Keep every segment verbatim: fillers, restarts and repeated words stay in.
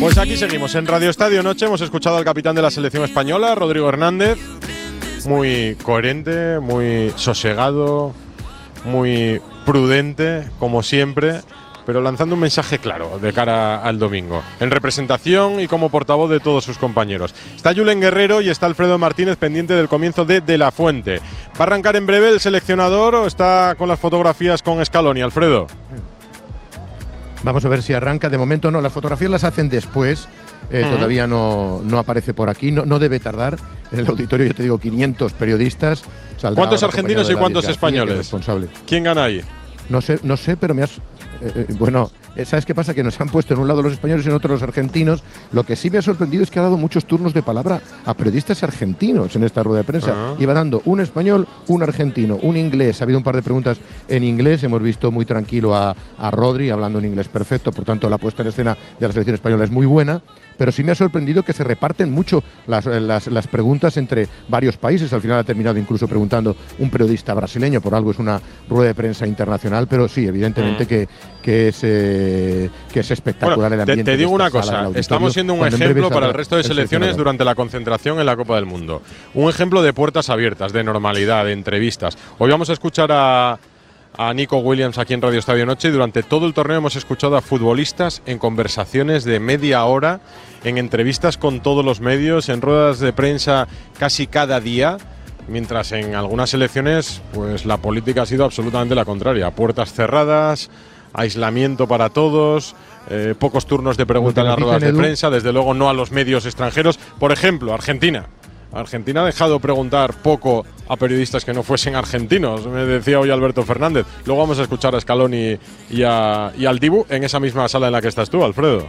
Pues aquí seguimos en Radio Estadio Noche. Hemos escuchado al capitán de la selección española, Rodrigo Hernández. Muy coherente, muy sosegado, muy prudente, como siempre, pero lanzando un mensaje claro de cara al domingo, en representación y como portavoz de todos sus compañeros. Está Julen Guerrero y está Alfredo Martínez pendiente del comienzo de De La Fuente. ¿Va a arrancar en breve el seleccionador o está con las fotografías con Scaloni, Alfredo? Vamos a ver si arranca. De momento no, las fotografías las hacen después. Eh, uh-huh. Todavía no, no aparece por aquí, no, no debe tardar. En el auditorio, yo te digo, quinientos periodistas. ¿Cuántos argentinos y cuántos españoles? Responsable. ¿Quién gana ahí? No sé, no sé, pero me has… Eh, eh, bueno, ¿sabes qué pasa? Que nos han puesto en un lado los españoles y en otro los argentinos. Lo que sí me ha sorprendido es que ha dado muchos turnos de palabra a periodistas argentinos en esta rueda de prensa. Uh-huh. Iba dando un español, un argentino, un inglés. Ha habido un par de preguntas en inglés. Hemos visto muy tranquilo a, a Rodri hablando en inglés perfecto. Por tanto, la puesta en escena de la selección española es muy buena. Pero sí me ha sorprendido que se reparten mucho las, las, las preguntas entre varios países. Al final ha terminado incluso preguntando un periodista brasileño, por algo es una rueda de prensa internacional, pero sí, evidentemente mm. que, que, es, eh, que es espectacular bueno, el ambiente. Te, te digo una cosa, estamos siendo un ejemplo para el resto de selecciones durante la concentración en la Copa del Mundo. Un ejemplo de puertas abiertas, de normalidad, de entrevistas. Hoy vamos a escuchar a… a Nico Williams aquí en Radio Estadio Noche y durante todo el torneo hemos escuchado a futbolistas en conversaciones de media hora, en entrevistas con todos los medios, en ruedas de prensa casi cada día, mientras en algunas selecciones pues la política ha sido absolutamente la contraria, puertas cerradas, aislamiento para todos, eh, pocos turnos de pregunta en las ruedas de prensa, desde luego no a los medios extranjeros. Por ejemplo, Argentina. Argentina ha dejado preguntar poco a periodistas que no fuesen argentinos, me decía hoy Alberto Fernández. Luego vamos a escuchar a Scaloni y, a, y al Dibu en esa misma sala en la que estás tú, Alfredo.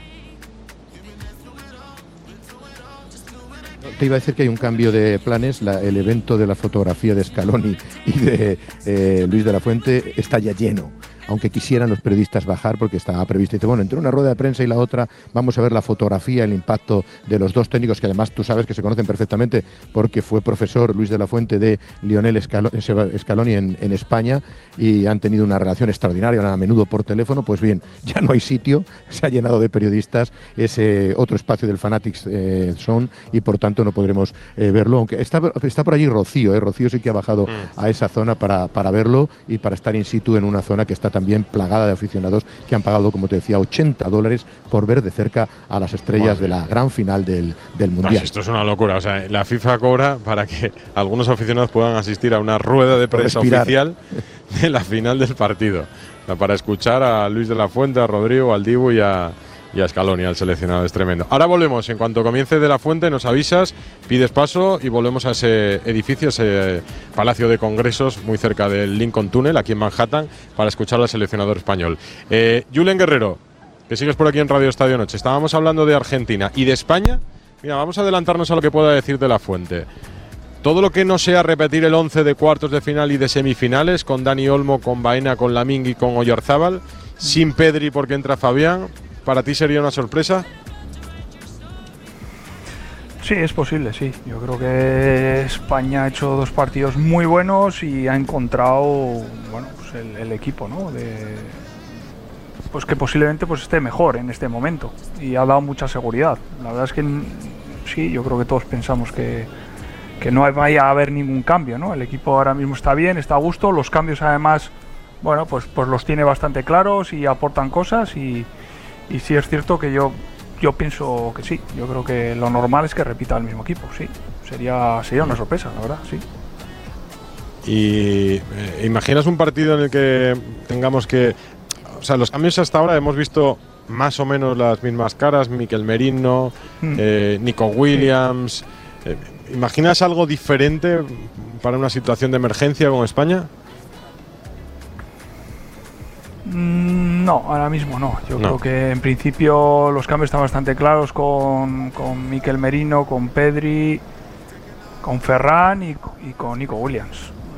Te iba a decir que hay un cambio de planes. La, el evento de la fotografía de Scaloni y de eh, Luis de la Fuente está ya lleno. Aunque quisieran los periodistas bajar porque estaba previsto. Y dice, bueno, entre una rueda de prensa y la otra vamos a ver la fotografía, el impacto de los dos técnicos que además tú sabes que se conocen perfectamente porque fue profesor Luis de la Fuente de Lionel Scaloni en, en España y han tenido una relación extraordinaria, a menudo por teléfono. Pues bien, ya no hay sitio, se ha llenado de periodistas ese otro espacio del Fanatics eh, Zone y por tanto no podremos eh, verlo. Aunque está, está por allí Rocío, eh. Rocío sí que ha bajado mm. a esa zona para, para verlo y para estar in situ en una zona que está también plagada de aficionados que han pagado, como te decía, ochenta dólares por ver de cerca a las estrellas Madre. de la gran final del, del Mundial. Pues esto es una locura. O sea, la FIFA cobra para que algunos aficionados puedan asistir a una rueda de prensa oficial de la final del partido. Para escuchar a Luis de la Fuente, a Rodrigo, al Dibu y a, y a Scaloni, al seleccionado. Es tremendo. Ahora volvemos. En cuanto comience De La Fuente, nos avisas, pides paso y volvemos a ese edificio, ese Palacio de Congresos, muy cerca del Lincoln Tunnel, aquí en Manhattan, para escuchar al seleccionador español. Eh, Julen Guerrero, que sigues por aquí en Radio Estadio Noche. Estábamos hablando de Argentina y de España. Mira, vamos a adelantarnos a lo que pueda decir De La Fuente. Todo lo que no sea repetir el once de cuartos de final y de semifinales, con Dani Olmo, con Baena, con Lamine y con Oyarzábal, sin Pedri porque entra Fabián, ¿para ti sería una sorpresa? Sí, es posible, sí. Yo creo que España ha hecho dos partidos muy buenos y ha encontrado, bueno, pues el, el equipo, ¿no? De, pues que posiblemente pues esté mejor en este momento y ha dado mucha seguridad. La verdad es que sí, yo creo que todos pensamos que que no vaya a haber ningún cambio, ¿no? El equipo ahora mismo está bien, está a gusto, los cambios además, bueno, pues, pues los tiene bastante claros y aportan cosas y, y sí es cierto que yo, yo pienso que sí, yo creo que lo normal es que repita el mismo equipo, sí, sería, sería una sorpresa, la verdad, sí. Y eh, ¿imaginas un partido en el que tengamos que, o sea, los cambios hasta ahora hemos visto más o menos las mismas caras, Mikel Merino, mm. eh, Nico Williams, sí. eh, ¿Imaginas algo diferente para una situación de emergencia con España? No, ahora mismo no. Yo no. creo que en principio los cambios están bastante claros con, con Mikel Merino, con Pedri, con Ferran y, y con Nico Williams.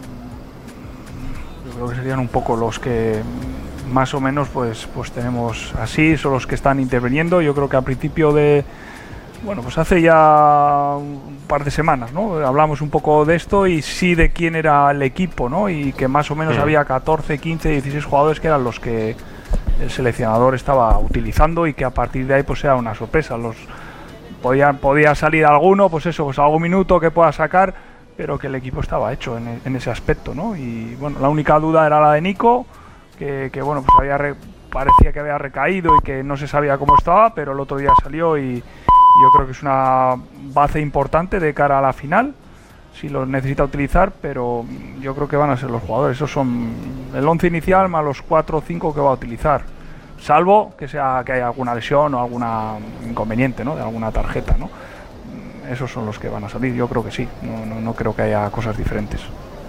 Yo creo que serían un poco los que más o menos pues, pues tenemos así, son los que están interviniendo. Yo creo que a principio de Bueno, pues hace ya un par de semanas, ¿no? Hablamos un poco de esto y sí de quién era el equipo, ¿no? Y que más o menos mm. había catorce, quince, dieciséis jugadores que eran los que el seleccionador estaba utilizando y que a partir de ahí pues sea una sorpresa. Los podía, podía salir alguno, pues eso, pues algún minuto que pueda sacar, pero que el equipo estaba hecho en, en ese aspecto, ¿no? Y bueno, la única duda era la de Nico, que, que bueno, pues había re, parecía que había recaído y que no se sabía cómo estaba, pero el otro día salió y yo creo que es una base importante de cara a la final, si lo necesita utilizar, pero yo creo que van a ser los jugadores. Esos son el once inicial más los cuatro o cinco que va a utilizar, salvo que sea que haya alguna lesión o alguna inconveniente, ¿no? De alguna tarjeta, ¿no? Esos son los que van a salir, yo creo que sí, no, no, no creo que haya cosas diferentes.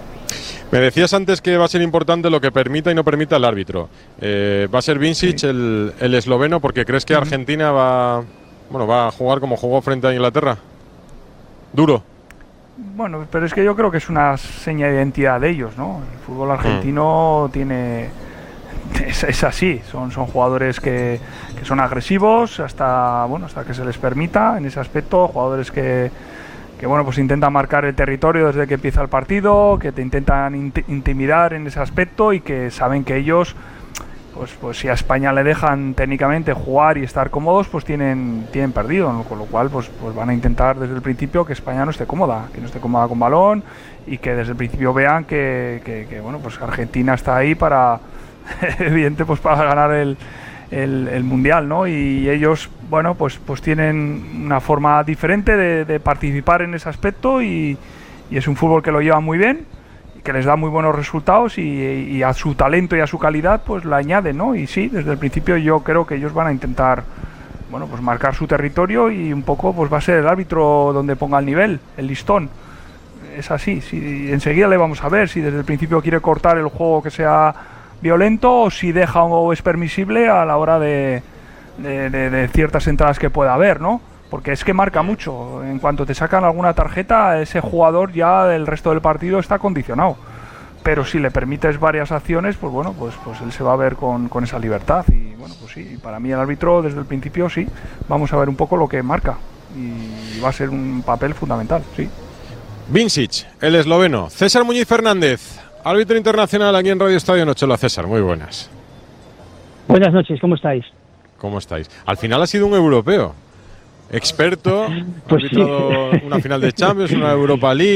Me decías antes que va a ser importante lo que permita y no permita el árbitro. Eh, ¿Va a ser Vincic sí. el, el esloveno porque crees que Argentina va, bueno, va a jugar como jugó frente a Inglaterra? ¿Duro? Bueno, pero es que yo creo que es una seña de identidad de ellos, ¿no? El fútbol argentino mm. tiene... Es, es así, son, son jugadores que, que son agresivos hasta, bueno, hasta que se les permita en ese aspecto, jugadores que... que bueno, pues intentan marcar el territorio desde que empieza el partido, que te intentan int intimidar en ese aspecto y que saben que ellos, pues, pues si a España le dejan técnicamente jugar y estar cómodos, pues tienen, tienen perdido, ¿no? Con lo cual pues, pues van a intentar desde el principio que España no esté cómoda, que no esté cómoda con balón y que desde el principio vean que, que, que bueno, pues Argentina está ahí para, evidente, pues para ganar el El, el mundial, ¿no? Y ellos, bueno, pues, pues tienen una forma diferente de, de participar en ese aspecto y, y es un fútbol que lo lleva muy bien, que les da muy buenos resultados y, y a su talento y a su calidad pues la añaden, ¿no? Y sí, desde el principio yo creo que ellos van a intentar, bueno, pues marcar su territorio y un poco pues va a ser el árbitro donde ponga el nivel, el listón. Es así, si enseguida le vamos a ver si desde el principio quiere cortar el juego que sea violento o si deja o es permisible a la hora de, de, de, de ciertas entradas que pueda haber, ¿no? Porque es que marca mucho. En cuanto te sacan alguna tarjeta, ese jugador ya del resto del partido está condicionado. Pero si le permites varias acciones, pues bueno, pues, pues él se va a ver con, con esa libertad. Y bueno, pues sí, para mí el árbitro desde el principio sí, vamos a ver un poco lo que marca. Y va a ser un papel fundamental, sí. Vincic, el esloveno. César Muñiz Fernández, árbitro internacional aquí en Radio Estadio Noche. Hola César, muy buenas. Buenas noches, ¿cómo estáis? ¿Cómo estáis? Al final ha sido un europeo. Experto, pues ha arbitrado sí. una final de Champions, una Europa League.